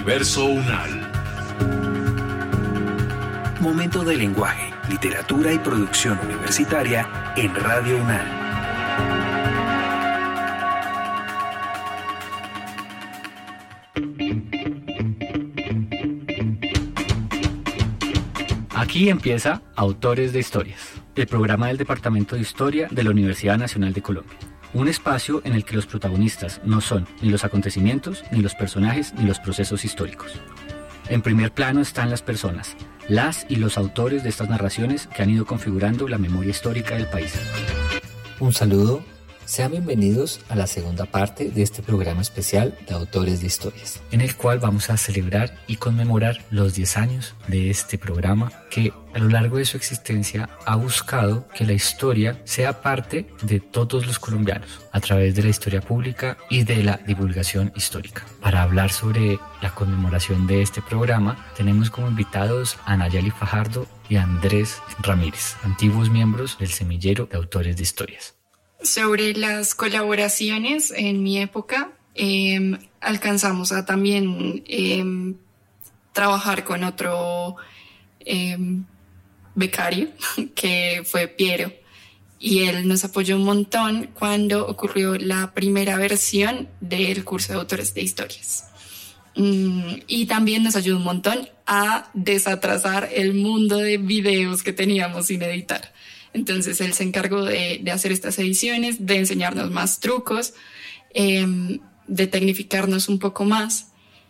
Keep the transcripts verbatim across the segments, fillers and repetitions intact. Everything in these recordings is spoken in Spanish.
Universo UNAL. Momento de lenguaje, literatura y producción universitaria en Radio UNAL. Aquí empieza Autores de Historias, el programa del Departamento de Historia de la Universidad Nacional de Colombia. Un espacio en el que los protagonistas no son ni los acontecimientos, ni los personajes, ni los procesos históricos. En primer plano están las personas, las y los autores de estas narraciones que han ido configurando la memoria histórica del país. Un saludo, sean bienvenidos a la segunda parte de este programa especial de Autores de Historias, en el cual vamos a celebrar y conmemorar los diez años de este programa que a lo largo de su existencia ha buscado que la historia sea parte de todos los colombianos a través de la historia pública y de la divulgación histórica. Para hablar sobre la conmemoración de este programa tenemos como invitados a Nayeli Fajardo y a Andrés Ramírez, antiguos miembros del Semillero de Autores de Historias. Sobre las colaboraciones en mi época, eh, alcanzamos a también eh, trabajar con otro eh, becario, que fue Piero, y él nos apoyó un montón cuando ocurrió la primera versión del curso de Autores de Historias. Mm, y también nos ayudó un montón a desatrasar el mundo de videos que teníamos sin editar. Entonces él se encargó de, de hacer estas ediciones, de enseñarnos más trucos, eh, de tecnificarnos un poco más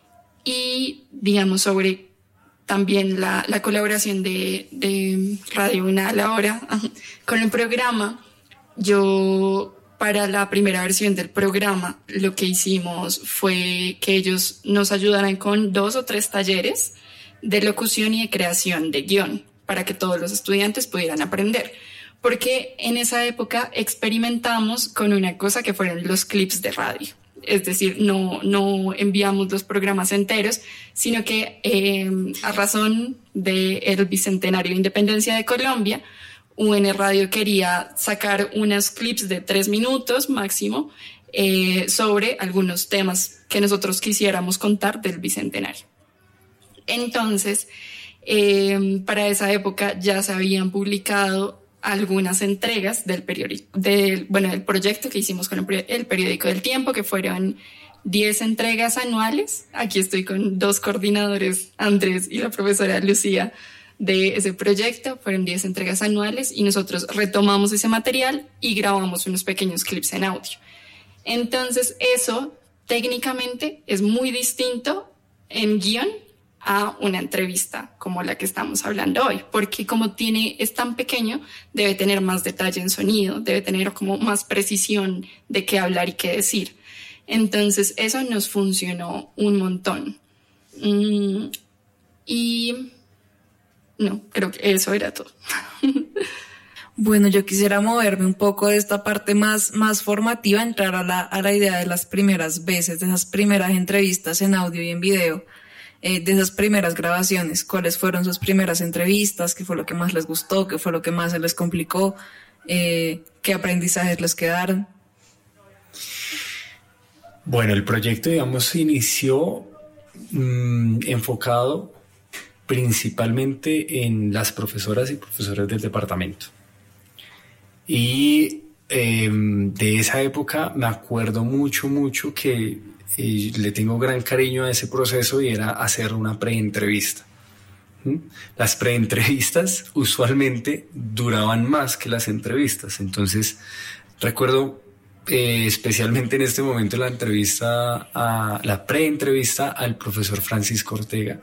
y, digamos, sobre también la, la colaboración de, de Radio UNAL ahora con el programa. Yo, para la primera versión del programa, lo que hicimos fue que ellos nos ayudaran con dos o tres talleres de locución y de creación de guión para que todos los estudiantes pudieran aprender. Porque en esa época experimentamos con una cosa que fueron los clips de radio. Es decir, no, no enviamos los programas enteros, sino que eh, a razón del Bicentenario de Independencia de Colombia, U N Radio quería sacar unos clips de tres minutos máximo eh, sobre algunos temas que nosotros quisiéramos contar del Bicentenario. Entonces, eh, para esa época ya se habían publicado algunas entregas del periódico, del, bueno, del proyecto que hicimos con el, el periódico del Tiempo, que fueron diez entregas anuales. Aquí estoy con dos coordinadores, Andrés y la profesora Lucía, de ese proyecto. Fueron diez entregas anuales y nosotros retomamos ese material y grabamos unos pequeños clips en audio. Entonces eso técnicamente es muy distinto en guión a una entrevista como la que estamos hablando hoy, porque como tiene, es tan pequeño, debe tener más detalle en sonido, debe tener como más precisión de qué hablar y qué decir. Entonces eso nos funcionó un montón. Mm, y no, creo que eso era todo. Bueno, yo quisiera moverme un poco de esta parte más, más formativa, entrar a la, a la idea de las primeras veces, de esas primeras entrevistas en audio y en video. Eh, de esas primeras grabaciones, cuáles fueron sus primeras entrevistas, qué fue lo que más les gustó, qué fue lo que más se les complicó, eh, qué aprendizajes les quedaron. Bueno, el proyecto, digamos, se inició mmm, enfocado principalmente en las profesoras y profesores del departamento. Y eh, de esa época me acuerdo mucho, mucho que y le tengo gran cariño a ese proceso y era hacer una preentrevista. ¿Mm? Las preentrevistas usualmente duraban más que las entrevistas, entonces recuerdo eh, especialmente en este momento la entrevista, a, la preentrevista al profesor Francisco Ortega.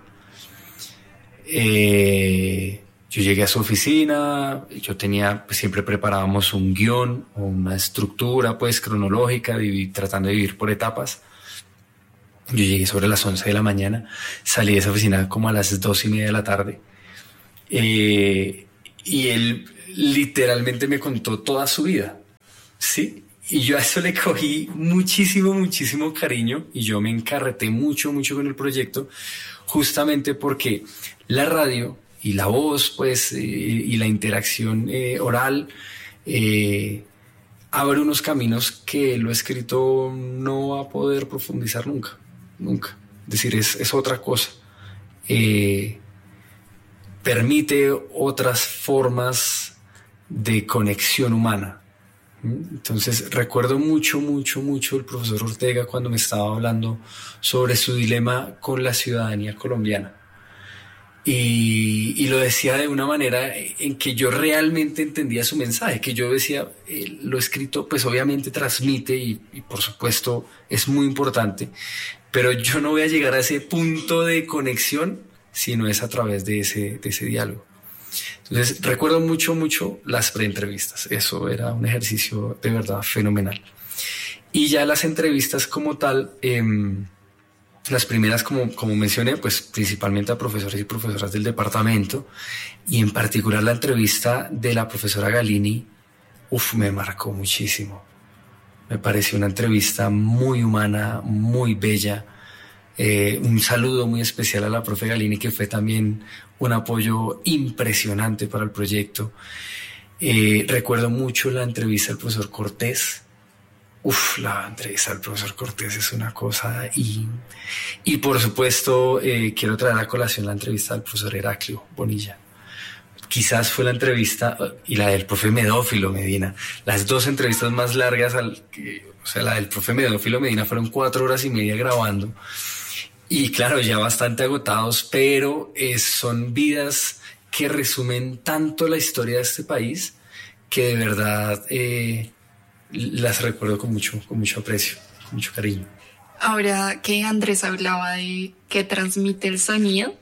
Eh, yo llegué a su oficina, yo tenía, pues, siempre preparábamos un guión o una estructura pues cronológica, viví, tratando de vivir por etapas. Yo llegué sobre las once de la mañana, salí de esa oficina como a las dos y media de la tarde. Eh, y él literalmente me contó toda su vida, ¿sí? Y yo a eso le cogí muchísimo, muchísimo cariño y yo me encarreté mucho, mucho con el proyecto, justamente porque la radio y la voz, pues, eh, y la interacción eh, oral eh, abre unos caminos que lo escrito no va a poder profundizar nunca. Nunca. Es decir, es, es otra cosa. Eh, permite otras formas de conexión humana. Entonces recuerdo mucho, mucho, mucho el profesor Ortega cuando me estaba hablando sobre su dilema con la ciudadanía colombiana. Y, y lo decía de una manera en que yo realmente entendía su mensaje, que yo decía, eh, lo escrito pues obviamente transmite y, y por supuesto es muy importante, pero yo no voy a llegar a ese punto de conexión si no es a través de ese, de ese diálogo. Entonces recuerdo mucho, mucho las preentrevistas, eso era un ejercicio de verdad fenomenal. Y ya las entrevistas como tal, eh, las primeras, como, como mencioné, pues principalmente a profesores y profesoras del departamento, y en particular la entrevista de la profesora Galini, uf, me marcó muchísimo. Me pareció una entrevista muy humana, muy bella. Eh, un saludo muy especial a la profe Galini, que fue también un apoyo impresionante para el proyecto. Eh, recuerdo mucho la entrevista del profesor Cortés. Uf, la entrevista del profesor Cortés es una cosa. Y, y por supuesto, eh, quiero traer a colación la entrevista del profesor Heraclio Bonilla. Quizás fue la entrevista, y la del profe Medófilo Medina, las dos entrevistas más largas, al, o sea, la del profe Medófilo Medina fueron cuatro horas y media grabando. Y claro, ya bastante agotados, pero eh, son vidas que resumen tanto la historia de este país que de verdad eh, las recuerdo con mucho, con mucho aprecio, con mucho cariño. Ahora que Andrés hablaba de qué transmite el sonido,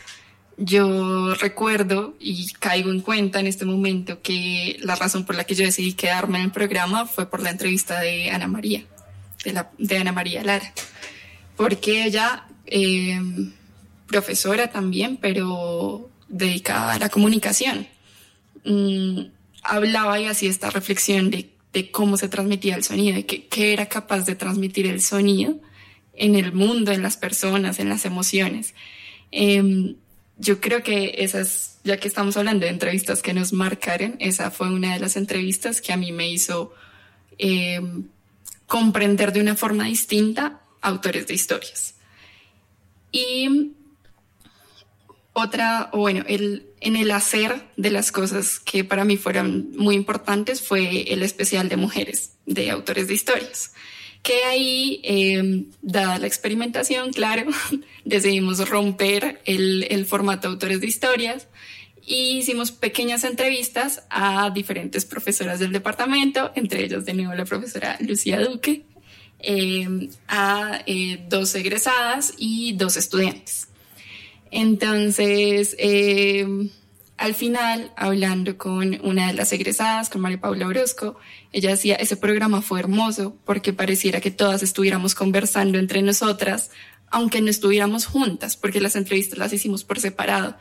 yo recuerdo y caigo en cuenta en este momento que la razón por la que yo decidí quedarme en el programa fue por la entrevista de Ana María, de, la, de Ana María Lara, porque ella... Eh, profesora también, pero dedicada a la comunicación. Mm, hablaba y hacía esta reflexión de, de cómo se transmitía el sonido, de qué, qué era capaz de transmitir el sonido en el mundo, en las personas, en las emociones. Eh, yo creo que esas, ya que estamos hablando de entrevistas que nos marcaron, esa fue una de las entrevistas que a mí me hizo eh, comprender de una forma distinta autores de historias. Y otra, o bueno, el, en el hacer de las cosas que para mí fueron muy importantes fue el especial de mujeres, de autores de historias, que ahí, eh, dada la experimentación, claro, decidimos romper el, el formato de autores de historias y hicimos pequeñas entrevistas a diferentes profesoras del departamento, entre ellas de nuevo la profesora Lucía Duque, Eh, a eh, dos egresadas y dos estudiantes. Entonces, eh, al final, hablando con una de las egresadas, con María Paula Orozco, ella decía, ese programa fue hermoso porque pareciera que todas estuviéramos conversando entre nosotras, aunque no estuviéramos juntas, porque las entrevistas las hicimos por separado.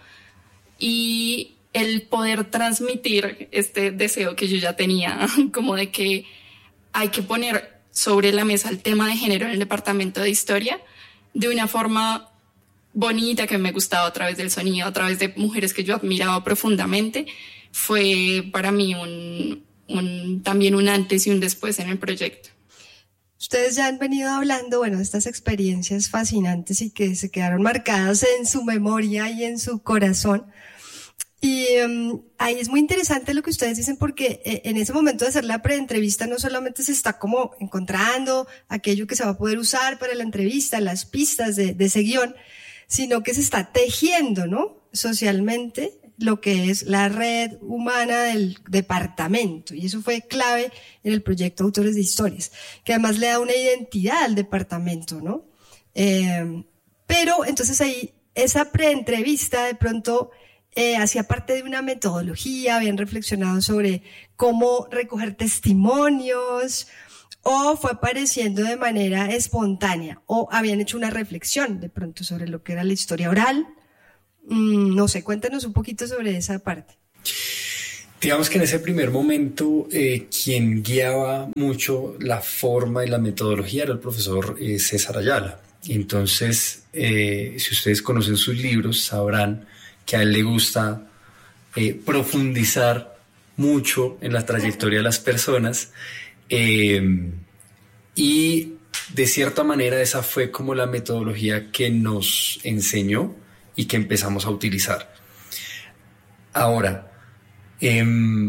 Y el poder transmitir este deseo que yo ya tenía, como de que hay que poner sobre la mesa el tema de género en el departamento de historia de una forma bonita que me gustaba a través del sonido, a través de mujeres que yo admiraba profundamente, fue para mí un, un, también un antes y un después en el proyecto. Ustedes ya han venido hablando, bueno, de estas experiencias fascinantes y que se quedaron marcadas en su memoria y en su corazón. Y um, ahí es muy interesante lo que ustedes dicen porque eh, en ese momento de hacer la preentrevista no solamente se está como encontrando aquello que se va a poder usar para la entrevista, las pistas de, de ese guión, sino que se está tejiendo, ¿no? Socialmente lo que es la red humana del departamento. Y eso fue clave en el proyecto Autores de Historias, que además le da una identidad al departamento, ¿no? Eh, pero entonces ahí esa preentrevista de pronto Eh, hacía parte de una metodología, habían reflexionado sobre cómo recoger testimonios, o fue apareciendo de manera espontánea, o habían hecho una reflexión de pronto sobre lo que era la historia oral. Mm, no sé, cuéntanos un poquito sobre esa parte. Digamos que en ese primer momento eh, quien guiaba mucho la forma y la metodología era el profesor eh, César Ayala. Entonces, eh, si ustedes conocen sus libros, sabrán que a él le gusta eh, profundizar mucho en la trayectoria de las personas eh, y de cierta manera esa fue como la metodología que nos enseñó y que empezamos a utilizar. Ahora, eh,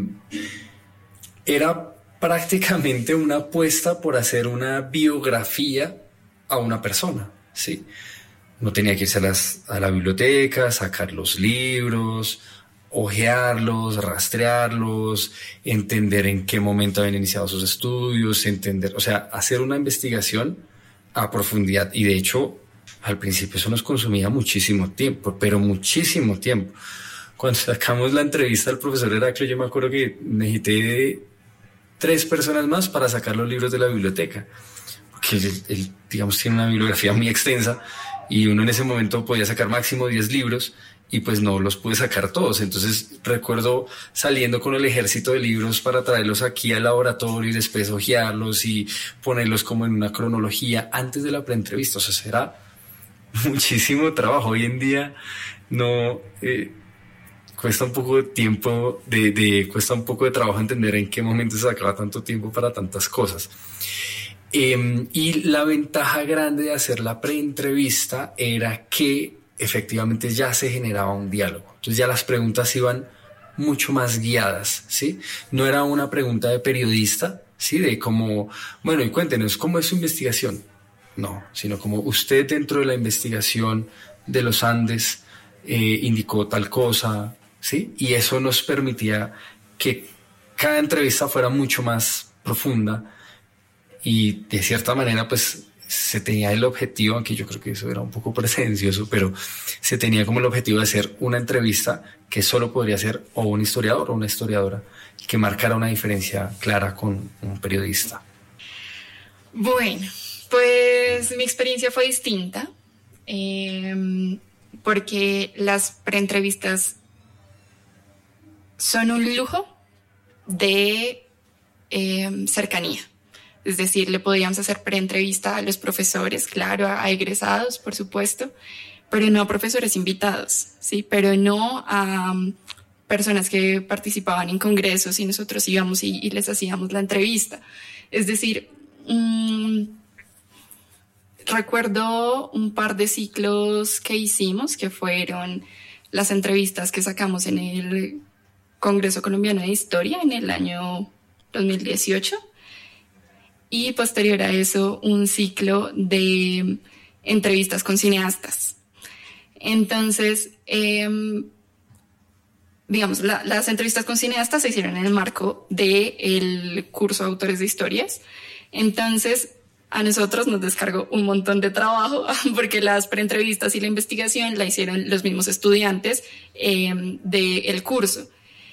era prácticamente una apuesta por hacer una biografía a una persona, ¿sí? No tenía que irse a, las, a la biblioteca, sacar los libros, hojearlos, rastrearlos, entender en qué momento habían iniciado sus estudios, entender, o sea, hacer una investigación a profundidad. Y de hecho, al principio eso nos consumía muchísimo tiempo, pero muchísimo tiempo. Cuando sacamos la entrevista al profesor Heraclio, yo me acuerdo que necesité tres personas más para sacar los libros de la biblioteca, porque él, él, digamos, tiene una bibliografía muy extensa y uno en ese momento podía sacar máximo diez libros y pues no los pude sacar todos. Entonces recuerdo saliendo con el ejército de libros para traerlos aquí al laboratorio y después hojearlos y ponerlos como en una cronología antes de la preentrevista. O sea, será muchísimo trabajo. Hoy en día no... Eh, cuesta un poco de tiempo, de, de, cuesta un poco de trabajo entender en qué momento se sacaba tanto tiempo para tantas cosas. Eh, y la ventaja grande de hacer la preentrevista era que efectivamente ya se generaba un diálogo. Entonces ya las preguntas iban mucho más guiadas, ¿sí? No era una pregunta de periodista, ¿sí? De como, bueno, y cuéntenos, ¿cómo es su investigación? No, sino como usted dentro de la investigación de los Andes eh, indicó tal cosa, ¿sí? Y eso nos permitía que cada entrevista fuera mucho más profunda y de cierta manera pues se tenía el objetivo, aunque yo creo que eso era un poco pretencioso, pero se tenía como el objetivo de hacer una entrevista que solo podría ser o un historiador o una historiadora que marcara una diferencia clara con un periodista. Bueno, pues mi experiencia fue distinta eh, porque las preentrevistas son un lujo de eh, cercanía. Es decir, le podíamos hacer preentrevista a los profesores, claro, a egresados, por supuesto, pero no a profesores invitados, ¿sí? Pero no a um, personas que participaban en congresos y nosotros íbamos y, y les hacíamos la entrevista. Es decir, um, recuerdo un par de ciclos que hicimos, que fueron las entrevistas que sacamos en el Congreso Colombiano de Historia en el año dos mil dieciocho. Y posterior a eso, un ciclo de entrevistas con cineastas. Entonces, eh, digamos, la, las entrevistas con cineastas se hicieron en el marco del curso de autores de historias. Entonces, a nosotros nos descargó un montón de trabajo porque las preentrevistas y la investigación la hicieron los mismos estudiantes eh, del curso.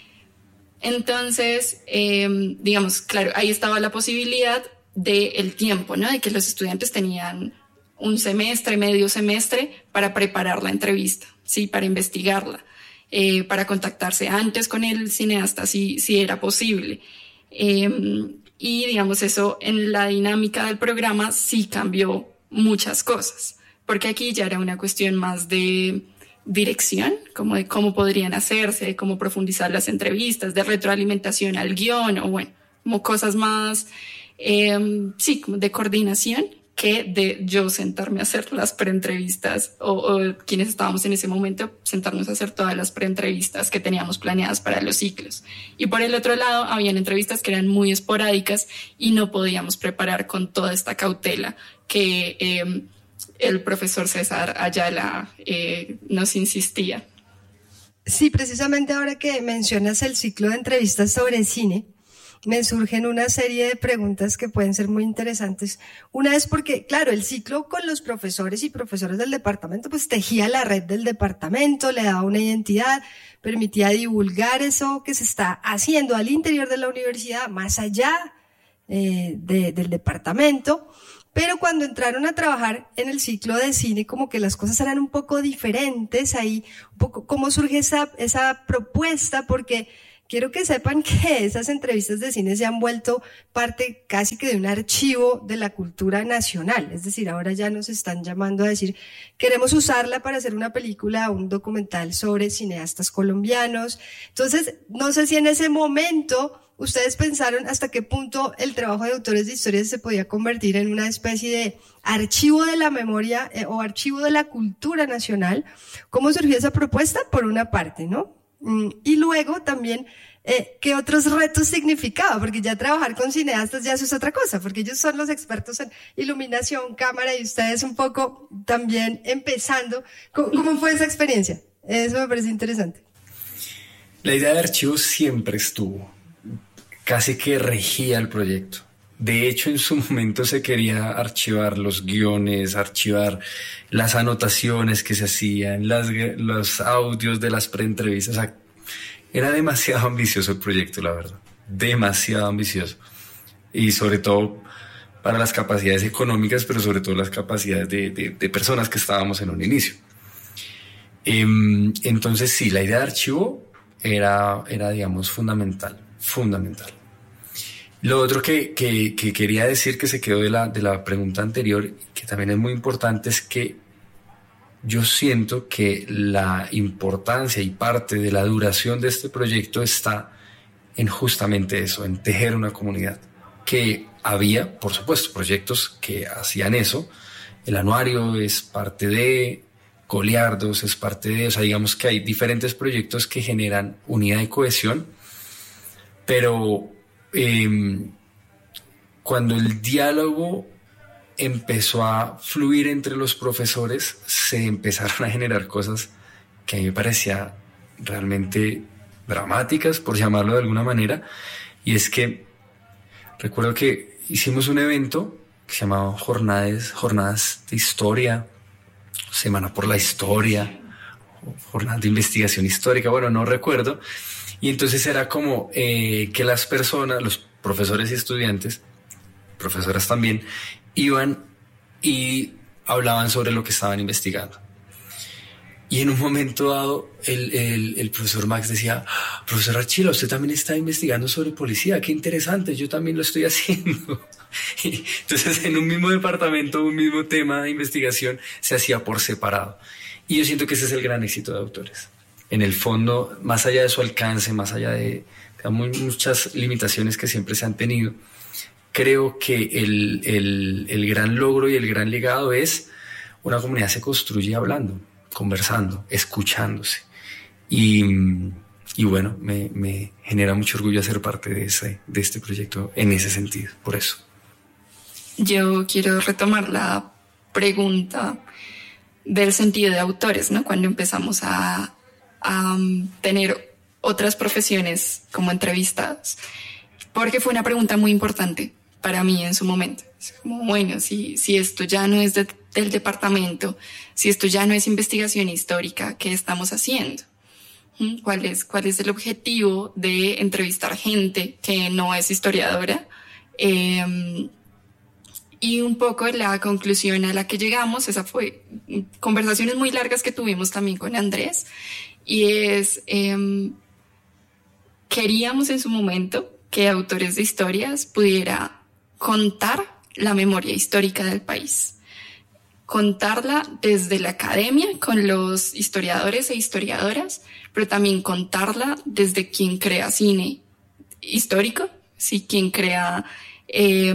Entonces, eh, digamos, claro, ahí estaba la posibilidad del tiempo, ¿no? De que los estudiantes tenían un semestre, medio semestre para preparar la entrevista, ¿sí? Para investigarla, eh, para contactarse antes con el cineasta si, si era posible. Eh, y digamos eso en la dinámica del programa sí cambió muchas cosas, porque aquí ya era una cuestión más de dirección, como de cómo podrían hacerse, de cómo profundizar las entrevistas, de retroalimentación al guión, o bueno, como cosas más... Eh, sí, de coordinación, que de yo sentarme a hacer las preentrevistas o, o quienes estábamos en ese momento sentarnos a hacer todas las preentrevistas que teníamos planeadas para los ciclos. Y por el otro lado, habían entrevistas que eran muy esporádicas y no podíamos preparar con toda esta cautela que eh, el profesor César Ayala eh, nos insistía. Sí, precisamente ahora que mencionas el ciclo de entrevistas sobre cine, me surgen una serie de preguntas que pueden ser muy interesantes. Una es porque, claro, el ciclo con los profesores y profesores del departamento, pues tejía la red del departamento, le daba una identidad, permitía divulgar eso que se está haciendo al interior de la universidad, más allá eh, de, del departamento. Pero cuando entraron a trabajar en el ciclo de cine, como que las cosas eran un poco diferentes ahí, un poco cómo surge esa, esa propuesta, porque quiero que sepan que esas entrevistas de cine se han vuelto parte casi que de un archivo de la cultura nacional. Es decir, ahora ya nos están llamando a decir, queremos usarla para hacer una película o un documental sobre cineastas colombianos. Entonces, no sé si en ese momento ¿ustedes pensaron hasta qué punto el trabajo de autores de historias se podía convertir en una especie de archivo de la memoria eh, o archivo de la cultura nacional? ¿Cómo surgió esa propuesta? Por una parte, ¿no? Mm, y luego también, eh, ¿qué otros retos significaba? Porque ya trabajar con cineastas ya eso es otra cosa, porque ellos son los expertos en iluminación, cámara, y ustedes un poco también empezando. ¿Cómo, cómo fue esa experiencia? Eso me parece interesante. La idea de archivos siempre estuvo, casi que regía el proyecto. De hecho, en su momento se quería archivar los guiones, archivar las anotaciones que se hacían, las, los audios de las preentrevistas. O sea, era demasiado ambicioso el proyecto, la verdad. Demasiado ambicioso. Y sobre todo para las capacidades económicas, pero sobre todo las capacidades de, de, de personas que estábamos en un inicio. Eh, entonces, sí, la idea de archivo era, era digamos, fundamental. Fundamental. Lo otro que, que, que quería decir, que se quedó de la, de la pregunta anterior, que también es muy importante, es que yo siento que la importancia y parte de la duración de este proyecto está en justamente eso, en tejer una comunidad. Que había, por supuesto, proyectos que hacían eso. El anuario es parte de, Goliardos es parte de, o sea, digamos que hay diferentes proyectos que generan unidad y cohesión, pero Eh, cuando el diálogo empezó a fluir entre los profesores, se empezaron a generar cosas que a mí me parecían realmente dramáticas, por llamarlo de alguna manera, y es que recuerdo que hicimos un evento que se llamaba Jornadas, Jornadas de Historia, Semana por la Historia, Jornadas de Investigación Histórica, bueno, no recuerdo. Y entonces era como eh, que las personas, los profesores y estudiantes, profesoras también, iban y hablaban sobre lo que estaban investigando. Y en un momento dado, el, el, el profesor Max decía: profesor Archila, usted también está investigando sobre policía, qué interesante, yo también lo estoy haciendo. Y entonces, en un mismo departamento, un mismo tema de investigación, se hacía por separado. Y yo siento que ese es el gran éxito de autores. En el fondo, más allá de su alcance, más allá de, de muchas limitaciones que siempre se han tenido, creo que el, el, el gran logro y el gran legado es una comunidad se construye hablando, conversando, escuchándose. Y, y bueno, me, me genera mucho orgullo ser parte de, ese, de este proyecto en ese sentido, por eso. Yo quiero retomar la pregunta del sentido de autores, ¿no? Cuando empezamos a a um, tener otras profesiones como entrevistados, porque fue una pregunta muy importante para mí en su momento. Es como, bueno, si, si esto ya no es de, del departamento, si esto ya no es investigación histórica, ¿qué estamos haciendo? ¿Mm? ¿Cuál es, cuál es el objetivo de entrevistar gente que no es historiadora? Eh, Y un poco la conclusión a la que llegamos, esa fue conversaciones muy largas que tuvimos también con Andrés, y es, eh, queríamos en su momento que Autores de Historias pudiera contar la memoria histórica del país, contarla desde la academia con los historiadores e historiadoras, pero también contarla desde quien crea cine histórico, sí, quien crea eh,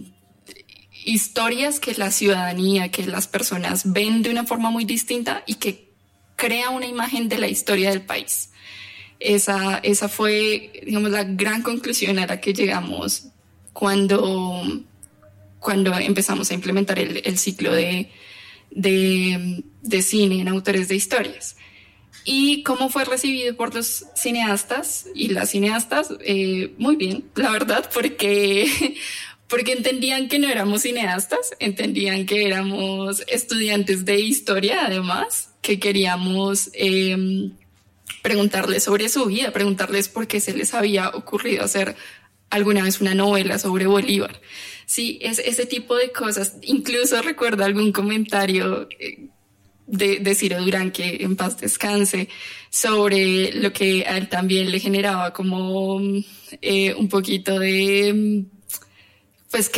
historias que la ciudadanía, que las personas ven de una forma muy distinta y que crea una imagen de la historia del país. Esa, esa fue, digamos, la gran conclusión a la que llegamos cuando, cuando empezamos a implementar el, el ciclo de, de, de cine en Autores de Historias. ¿Y cómo fue recibido por los cineastas y las cineastas? Eh, muy bien, la verdad, porque... porque entendían que no éramos cineastas, entendían que éramos estudiantes de historia, además, que queríamos eh, preguntarles sobre su vida, preguntarles por qué se les había ocurrido hacer alguna vez una novela sobre Bolívar. Sí, es ese tipo de cosas. Incluso recuerdo algún comentario de, de Ciro Durán, que en paz descanse, sobre lo que a él también le generaba como eh, un poquito de... pues que